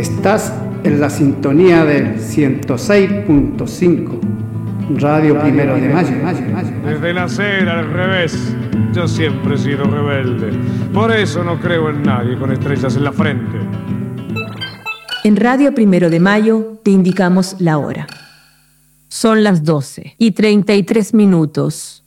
Estás en la sintonía del 106.5, Radio Primero de Mayo. Desde nacer al revés, yo siempre he sido rebelde. Por eso no creo en nadie con estrellas en la frente. En Radio Primero de Mayo te indicamos la hora. Son las 12:33.